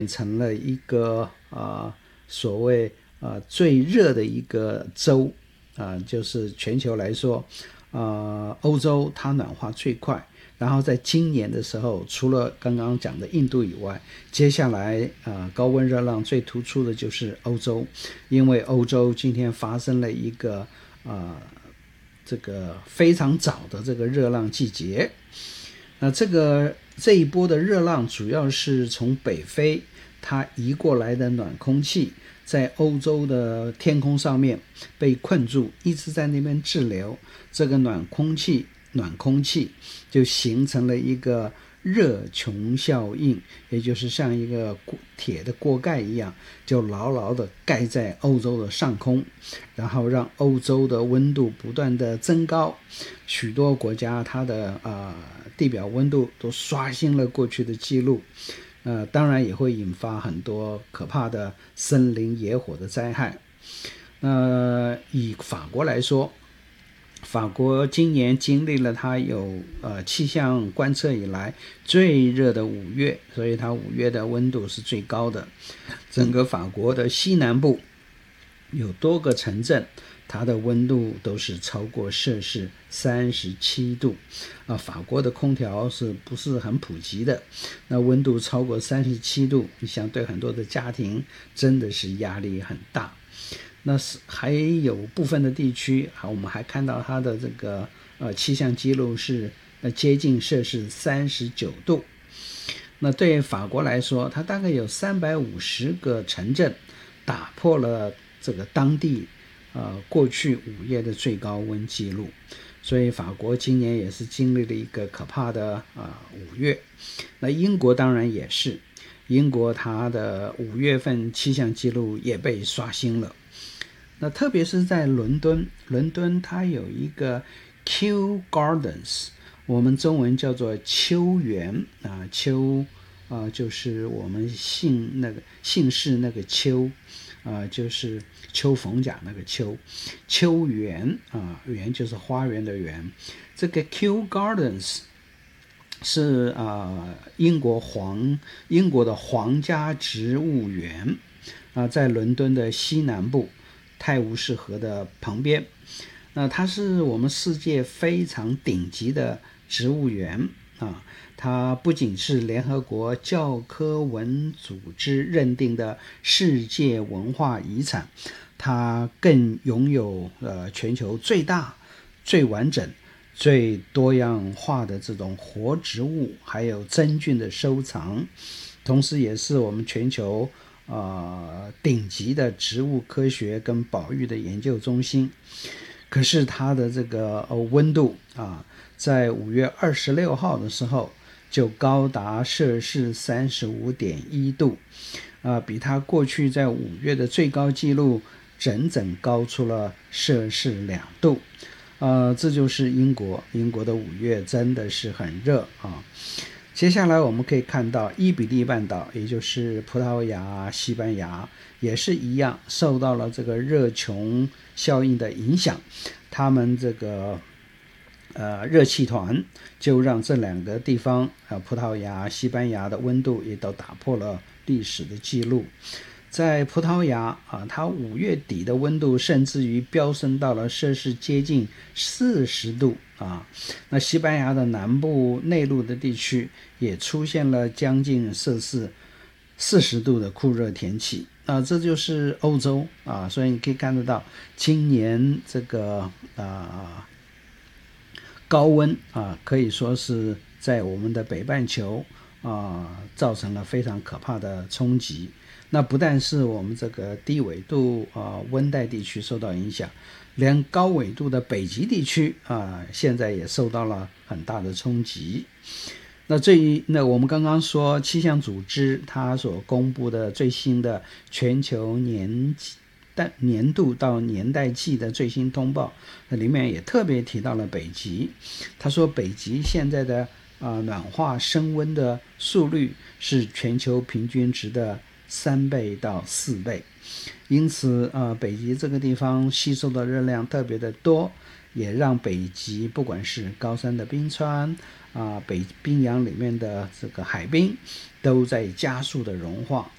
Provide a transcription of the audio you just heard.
成了一个所谓最热的一个州就是全球来说欧洲它暖化最快，然后在今年的时候，除了刚刚讲的印度以外，接下来高温热浪最突出的就是欧洲，因为欧洲今天发生了一个这个非常早的这个热浪季节。那这一波的热浪主要是从北非它移过来的暖空气，在欧洲的天空上面被困住，一直在那边滞留。这个暖空气就形成了一个热穹效应，也就是像一个铁的锅盖一样，就牢牢的盖在欧洲的上空，然后让欧洲的温度不断的增高，许多国家它的地表温度都刷新了过去的记录。当然也会引发很多可怕的森林野火的灾害。以法国来说，法国今年经历了它有气象观测以来最热的5月，所以它5月的温度是最高的。整个法国的西南部有多个城镇，它的温度都是超过摄氏37度法国的空调是不是很普及的？那温度超过37度，你想对很多的家庭真的是压力很大。那是还有部分的地区我们还看到它的这个气象记录是接近摄氏39度。那对法国来说，它大概有350个城镇打破了这个当地过去5月的最高温记录，所以法国今年也是经历了一个可怕的5月。那英国当然也是，英国它的5月份气象记录也被刷新了。那特别是在伦敦它有一个 Kew Gardens， 我们中文叫做秋园秋就是我们姓氏那个秋就是秋逢甲那个秋园园就是花园的园。这个 Kew Gardens 是英国的皇家植物园在伦敦的西南部泰晤士河的旁边。那它是我们世界非常顶级的植物园它不仅是联合国教科文组织认定的世界文化遗产，它更拥有全球最大、最完整、最多样化的这种活植物还有真菌的收藏，同时也是我们全球顶级的植物科学跟保育的研究中心。可是它的这个温度在5月26号的时候就高达摄氏35.1度比它过去在5月的最高纪录整整高出了摄氏2度这就是英国的5月真的是很热接下来我们可以看到伊比利半岛，也就是葡萄牙、西班牙也是一样受到了这个热穹效应的影响，他们这个热气团就让这2个地方葡萄牙、西班牙的温度也都打破了历史的记录。在葡萄牙它5月底的温度甚至于飙升到了摄氏接近40度那西班牙的南部内陆的地区也出现了将近摄氏40度的酷热天气这就是欧洲所以你可以看得到今年这个高温可以说是在我们的北半球造成了非常可怕的冲击。那不但是我们这个低纬度温带地区受到影响，连高纬度的北极地区现在也受到了很大的冲击。那我们刚刚说气象组织它所公布的最新的全球年度到年代季的最新通报，那里面也特别提到了北极。他说北极现在的暖化升温的速率是全球平均值的3倍到4倍，因此北极这个地方吸收的热量特别的多，也让北极不管是高山的冰川北冰洋里面的这个海冰都在加速的融化